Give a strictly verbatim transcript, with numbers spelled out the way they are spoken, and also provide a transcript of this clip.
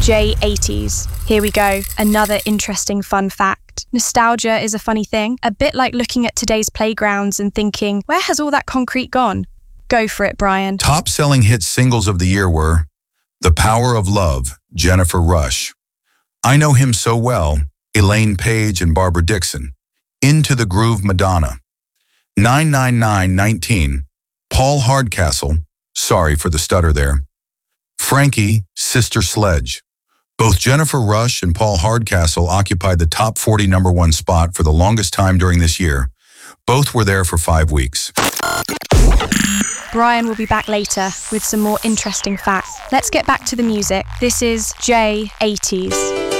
J eighties. Here we go, another interesting fun fact. Nostalgia is a funny thing, a bit like looking at today's playgrounds and thinking, where has all that concrete gone? Go for it, Brian. Top-selling hit singles of the year were The Power of Love, Jennifer Rush. I Know Him So Well, Elaine Paige and Barbara Dixon. Into the Groove, Madonna. nine nine nine nineteen, Paul Hardcastle, sorry for the stutter there. Frankie, Sister Sledge. Both Jennifer Rush and Paul Hardcastle occupied the top forty number one spot for the longest time during this year. Both were there for five weeks. Brian will be back later with some more interesting facts. Let's get back to the music. This is J eighties.